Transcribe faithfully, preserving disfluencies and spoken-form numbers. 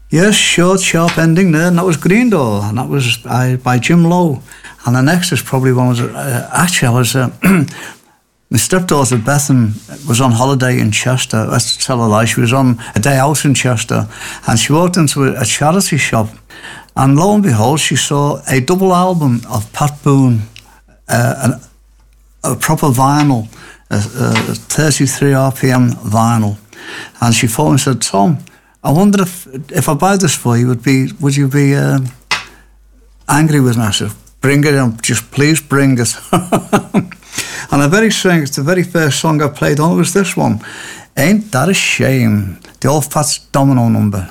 Yes, short, sharp ending there, and that was Green Door, and that was by, by Jim Lowe. And the next is probably one was uh, actually I was uh, my stepdaughter Bethan was on holiday in Chester. Let's tell a lie. She was on a day out in Chester, and she walked into a, a charity shop, and lo and behold, she saw a double album of Pat Boone, uh, an, a proper vinyl, a, a thirty-three R P M vinyl, and she phoned and said, "Tom, I wonder if if I buy this for you, would be would you be uh, angry with me?" I said, "Bring it in, just please bring it." And the very strange, the very first song I played on was this one, "Ain't That a Shame," the old Fats Domino number.